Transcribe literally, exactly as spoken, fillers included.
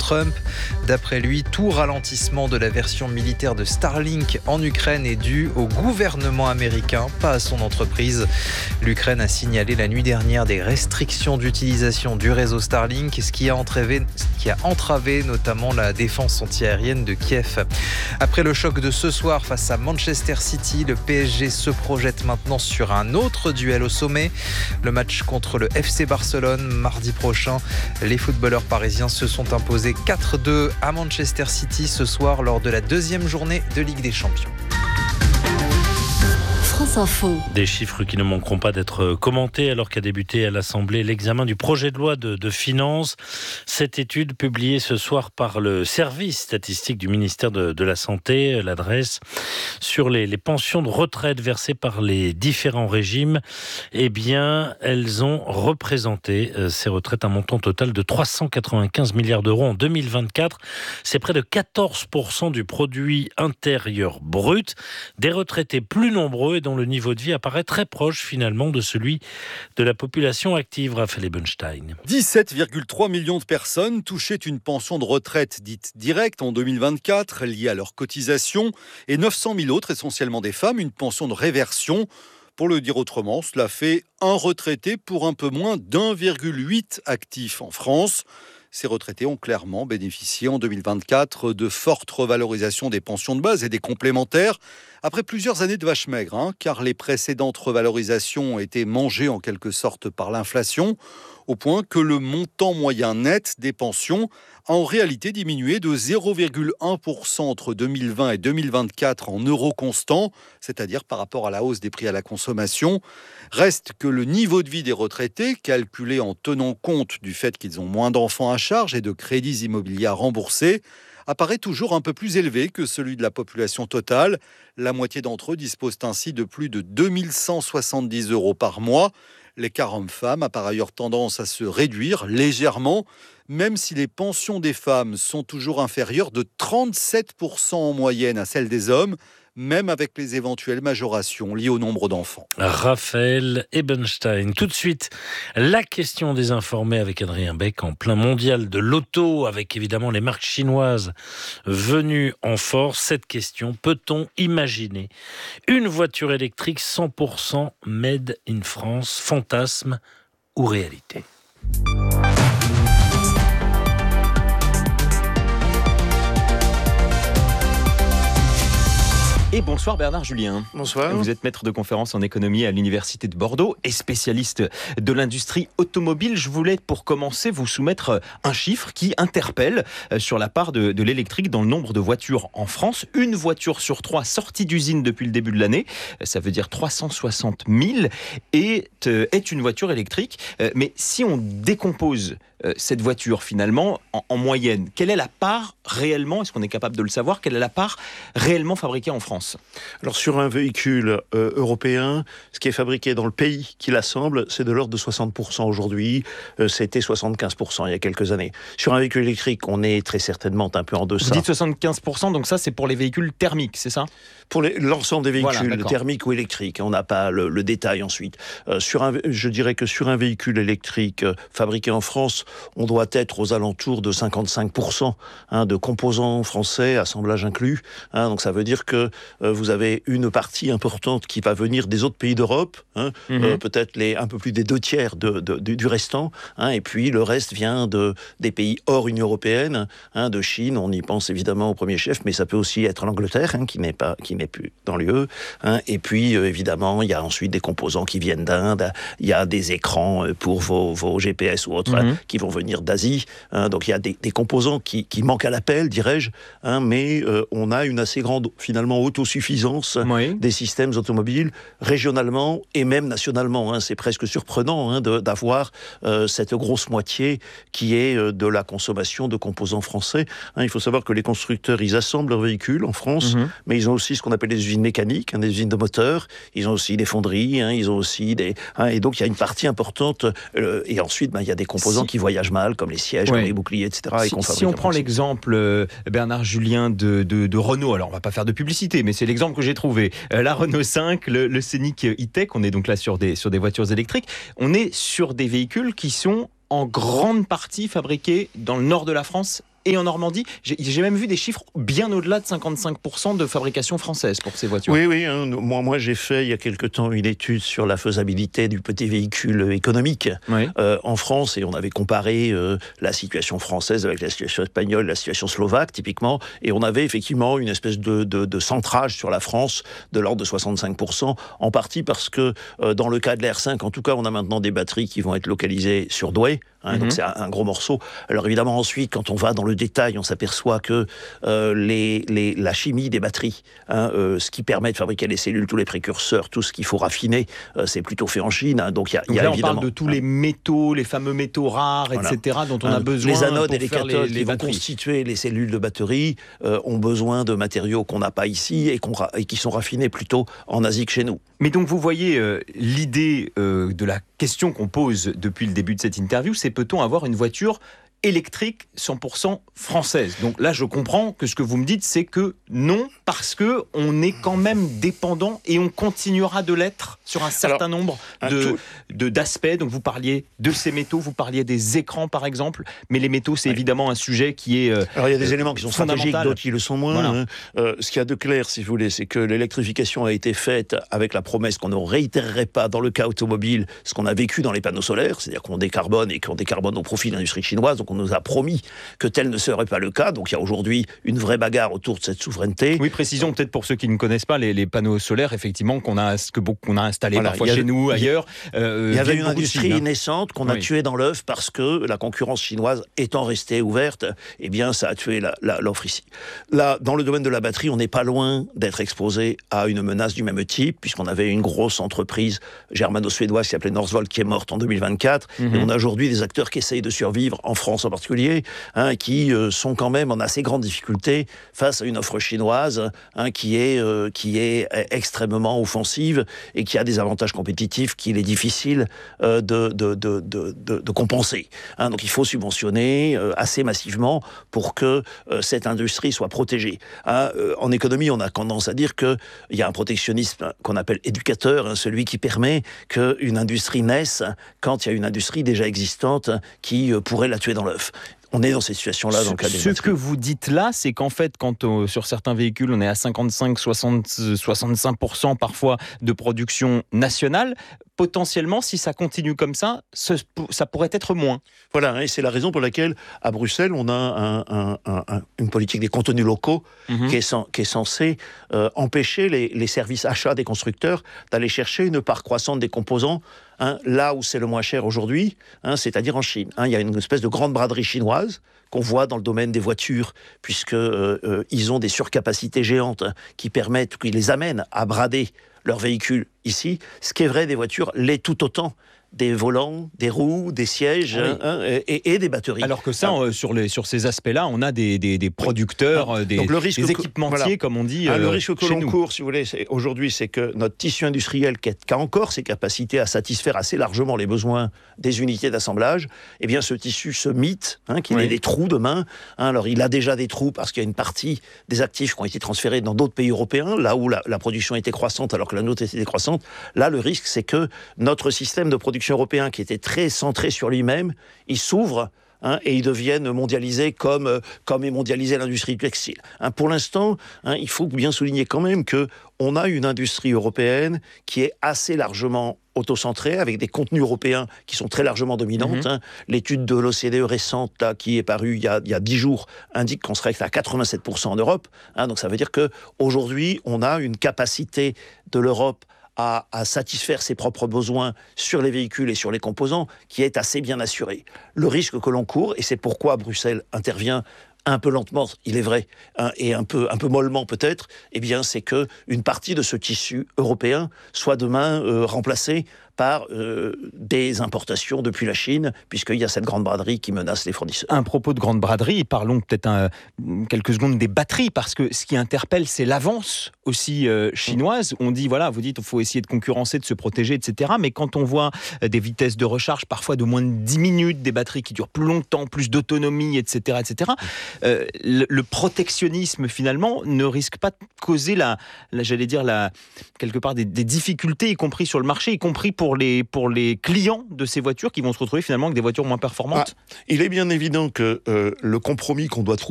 Trump. D'après lui, tout ralentissement de la version militaire de Starlink en Ukraine est dû au gouvernement américain, pas à son entreprise. L'Ukraine a signalé la nuit dernière des restrictions d'utilisation du réseau Starlink, ce qui a entravé, ce qui a entravé notamment la défense antiaérienne de Kiev. Après le choc de ce soir face à Manchester City, le P S G se projette maintenant sur un autre duel au sommet. Le match contre le F C Barcelone mardi prochain. Les footballeurs parisiens se sont imposés quatre deux à Manchester City ce soir lors de la deuxième journée de Ligue des Champions. France Info. Des chiffres qui ne manqueront pas d'être commentés alors qu'a débuté à l'Assemblée l'examen du projet de loi de, de finances. Cette étude publiée ce soir par le service statistique du ministère de, de la Santé, l'adresse, sur les, les pensions de retraite versées par les différents régimes, eh bien, elles ont représenté, euh, ces retraites, un montant total de trois cent quatre-vingt-quinze milliards d'euros en deux mille vingt-quatre. C'est près de quatorze pour cent du produit intérieur brut. Des retraités plus nombreux et dont le niveau de vie apparaît très proche finalement de celui de la population active. Raphaël Ebenstein. dix-sept virgule trois millions de personnes touchaient une pension de retraite dite directe en deux mille vingt-quatre liée à leur cotisation et neuf cent mille autres, essentiellement des femmes, une pension de réversion. Pour le dire autrement, cela fait un retraité pour un peu moins d'un virgule huit actifs en France. Ces retraités ont clairement bénéficié en deux mille vingt-quatre de fortes revalorisations des pensions de base et des complémentaires, après plusieurs années de vache maigre, hein, car les précédentes revalorisations ont été mangées en quelque sorte par l'inflation, au point que le montant moyen net des pensions a en réalité diminué de zéro virgule un pour cent entre deux mille vingt et deux mille vingt-quatre en euros constants, c'est-à-dire par rapport à la hausse des prix à la consommation. Reste que le niveau de vie des retraités, calculé en tenant compte du fait qu'ils ont moins d'enfants à charge et de crédits immobiliers à rembourser, apparaît toujours un peu plus élevé que celui de la population totale. La moitié d'entre eux disposent ainsi de plus de deux mille cent soixante-dix euros par mois. L'écart homme-femme a par ailleurs tendance à se réduire légèrement, même si les pensions des femmes sont toujours inférieures de trente-sept pour cent en moyenne à celles des hommes, même avec les éventuelles majorations liées au nombre d'enfants. Raphaël Ebenstein. Tout de suite, la question des informés avec Adrien Beck en plein mondial de l'auto, avec évidemment les marques chinoises venues en force. Cette question, peut-on imaginer une voiture électrique cent pour cent made in France, fantasme ou réalité ? Et bonsoir Bernard Julien. Bonsoir. Vous êtes maître de conférence en économie à l'Université de Bordeaux et spécialiste de l'industrie automobile. Je voulais pour commencer vous soumettre un chiffre qui interpelle sur la part de, de l'électrique dans le nombre de voitures en France. Une voiture sur trois sortie d'usine depuis le début de l'année, ça veut dire trois cent soixante mille, est, est une voiture électrique. Mais si on décompose cette voiture finalement en, en moyenne, quelle est la part réellement, est-ce qu'on est capable de le savoir, quelle est la part réellement fabriquée en France ? Alors sur un véhicule euh, européen, ce qui est fabriqué dans le pays qui l'assemble, c'est de l'ordre de soixante pour cent aujourd'hui, euh, c'était soixante-quinze pour cent il y a quelques années. Sur un véhicule électrique, on est très certainement un peu en deçà. Vous dites soixante-quinze pour cent, donc ça c'est pour les véhicules thermiques, c'est ça ? Pour les, l'ensemble des véhicules, voilà, thermiques ou électriques, on n'a pas le, le détail ensuite. Euh, sur un, je dirais que sur un véhicule électrique euh, fabriqué en France, on doit être aux alentours de cinquante-cinq pour cent hein, de composants français, assemblage inclus. Hein, donc ça veut dire que euh, vous avez une partie importante qui va venir des autres pays d'Europe, hein, mm-hmm. euh, peut-être les, un peu plus des deux tiers de, de, de, du restant, hein, et puis le reste vient de, des pays hors Union européenne, hein, de Chine, on y pense évidemment au premier chef, mais ça peut aussi être l'Angleterre, hein, qui n'est pas, qui n'est plus dans l'U E, hein, et puis euh, évidemment il y a ensuite des composants qui viennent d'Inde, il y a des écrans pour vos, vos G P S ou autres, mm-hmm. hein, qui vont venir d'Asie, hein, donc il y a des, des composants qui, qui manquent à l'appel, dirais-je, hein, mais euh, on a une assez grande finalement autosuffisance oui. des systèmes automobiles régionalement et même nationalement. Hein, c'est presque surprenant hein, de, d'avoir euh, cette grosse moitié qui est euh, de la consommation de composants français. Hein, il faut savoir que les constructeurs, ils assemblent leurs véhicules en France, mm-hmm. mais ils ont aussi ce qu'on appelle des usines mécaniques, hein, des usines de moteurs, ils ont aussi des fonderies, hein, ils ont aussi des... Hein, et donc il y a une partie importante, euh, et ensuite ben, il y a des composants si... qui voyagent mal, comme les sièges, ouais. comme les boucliers, et cetera. Si, et si on prend l'exemple, euh, Bernard Julien, de, de, de Renault, alors on va pas faire de publicité, mais c'est l'exemple que j'ai trouvé. Euh, la Renault cinq, le, le Scénic E-Tech, on est donc là sur des, sur des voitures électriques. On est sur des véhicules qui sont en grande partie fabriqués dans le nord de la France et en Normandie. J'ai, j'ai même vu des chiffres bien au-delà de cinquante-cinq pour cent de fabrication française pour ces voitures. Oui, oui. Hein, moi, moi, j'ai fait il y a quelque temps une étude sur la faisabilité du petit véhicule économique oui. euh, en France, et on avait comparé euh, la situation française avec la situation espagnole, la situation slovaque, typiquement, et on avait effectivement une espèce de, de, de centrage sur la France de l'ordre de soixante-cinq pour cent, en partie parce que euh, dans le cas de l'R cinq, en tout cas, on a maintenant des batteries qui vont être localisées sur Douai, hein, mm-hmm. donc c'est un, un gros morceau. Alors évidemment, ensuite, quand on va dans le détail, on s'aperçoit que euh, les, les, la chimie des batteries, hein, euh, ce qui permet de fabriquer les cellules, tous les précurseurs, tout ce qu'il faut raffiner, euh, c'est plutôt fait en Chine. Hein, donc il y a, donc y a là, évidemment... on parle de tous hein. les métaux, les fameux métaux rares, voilà. et cetera, dont on a besoin les anodes pour et les faire cathodes les, les qui vont constituer les cellules de batterie euh, ont besoin de matériaux qu'on n'a pas ici et, qu'on, et qui sont raffinés plutôt en Asie que chez nous. Mais donc vous voyez euh, l'idée euh, de la question qu'on pose depuis le début de cette interview, c'est peut-on avoir une voiture électrique cent pour cent française. Donc là, je comprends que ce que vous me dites, c'est que non, parce que on est quand même dépendant et on continuera de l'être sur un certain Alors, nombre de, tout... de, d'aspects. Donc vous parliez de ces métaux, vous parliez des écrans par exemple, mais les métaux, c'est oui. évidemment un sujet qui est euh, Alors il y a des euh, éléments qui sont stratégiques, d'autres qui le sont moins. Voilà. Hein. Euh, ce qu'il y a de clair, si vous voulez, c'est que l'électrification a été faite avec la promesse qu'on ne réitérerait pas dans le cas automobile ce qu'on a vécu dans les panneaux solaires, c'est-à-dire qu'on décarbone et qu'on décarbone au profit de l'industrie chinoise. Donc on nous a promis que tel ne serait pas le cas. Donc il y a aujourd'hui une vraie bagarre autour de cette souveraineté. Oui, précisons peut-être pour ceux qui ne connaissent pas les, les panneaux solaires, effectivement, qu'on a, que beaucoup, qu'on a installés voilà, parfois chez nous, ailleurs. Euh, il y avait une industrie Chine, naissante qu'on a oui. tuée dans l'œuf parce que la concurrence chinoise étant restée ouverte, eh bien ça a tué la, la, l'offre ici. Là, dans le domaine de la batterie, on n'est pas loin d'être exposé à une menace du même type, puisqu'on avait une grosse entreprise germano-suédoise qui s'appelait Northvolt qui est morte en deux mille vingt-quatre. Mm-hmm. Et on a aujourd'hui des acteurs qui essayent de survivre, en France en particulier, hein, qui euh, sont quand même en assez grande difficulté face à une offre chinoise hein, qui, est, euh, qui est extrêmement offensive et qui a des avantages compétitifs qu'il est difficile euh, de, de, de, de, de, de compenser. Hein, donc il faut subventionner euh, assez massivement pour que euh, cette industrie soit protégée. Hein, euh, en économie, on a tendance à dire qu'il y a un protectionnisme qu'on appelle éducateur, hein, celui qui permet qu'une industrie naisse quand il y a une industrie déjà existante qui euh, pourrait la tuer dans l'œuf. On est dans cette situation-là. Dans le cas des Ce batteries. Que vous dites là, c'est qu'en fait, quand euh, sur certains véhicules, on est à cinquante-cinq, soixante, soixante-cinq pour cent parfois de production nationale, potentiellement, si ça continue comme ça, ce, ça pourrait être moins. Voilà, et c'est la raison pour laquelle, à Bruxelles, on a un, un, un, un, une politique des contenus locaux mmh. qui, est sans, qui est censée euh, empêcher les, les services achats des constructeurs d'aller chercher une part croissante des composants Hein, là où c'est le moins cher aujourd'hui, hein, c'est-à-dire en Chine. Hein, il y a une espèce de grande braderie chinoise qu'on voit dans le domaine des voitures, puisqu'ils euh, euh, ont des surcapacités géantes hein, qui permettent, qui les amènent à brader leurs véhicules ici. Ce qui est vrai des voitures l'est tout autant des volants, des roues, des sièges oui. hein, et, et des batteries. Alors que ça, ah. euh, sur, les, sur ces aspects-là, on a des, des, des producteurs, ah. des, des équipementiers, que, voilà. comme on dit. Ah, euh, le risque que l'on nous. court, si vous voulez, c'est, aujourd'hui, c'est que notre tissu industriel, qui, est, qui a encore ses capacités à satisfaire assez largement les besoins des unités d'assemblage, eh bien, ce tissu se mite, hein, qu'il oui. ait des trous demain. Hein, alors, il a déjà des trous parce qu'il y a une partie des actifs qui ont été transférés dans d'autres pays européens, là où la, la production était croissante alors que la nôtre était décroissante. Là, le risque, c'est que notre système de production européen, qui était très centré sur lui-même, il s'ouvre hein, et il devienne mondialisé comme, euh, comme est mondialisée l'industrie textile. Hein, pour l'instant, hein, il faut bien souligner quand même qu'on a une industrie européenne qui est assez largement autocentrée, avec des contenus européens qui sont très largement dominantes. Mmh. Hein. L'étude de l'O C D E récente, là, qui est parue il y a, il y a dix jours, indique qu'on serait à quatre-vingt-sept pour cent en Europe. Hein, donc ça veut dire qu'aujourd'hui, on a une capacité de l'Europe À, à satisfaire ses propres besoins sur les véhicules et sur les composants, qui est assez bien assuré. Le risque que l'on court, et c'est pourquoi Bruxelles intervient un peu lentement, il est vrai, hein, et un peu, un peu mollement peut-être, eh bien, c'est qu'une partie de ce tissu européen soit demain euh, remplacée par euh, des importations depuis la Chine, puisqu'il y a cette grande braderie qui menace les fournisseurs. Un propos de grande braderie, parlons peut-être un, quelques secondes des batteries, parce que ce qui interpelle, c'est l'avance aussi euh, chinoise. On dit, voilà, vous dites, il faut essayer de concurrencer, de se protéger, et cetera. Mais quand on voit des vitesses de recharge parfois de moins de dix minutes, des batteries qui durent plus longtemps, plus d'autonomie, et cetera, et cetera, euh, le, le protectionnisme, finalement, ne risque pas de causer, la, la, j'allais dire, la, quelque part des, des difficultés, y compris sur le marché, y compris pour pour les, pour les clients de ces voitures qui vont se retrouver finalement avec des voitures moins performantes ? Ah, il est bien évident que euh, le compromis qu'on doit trouver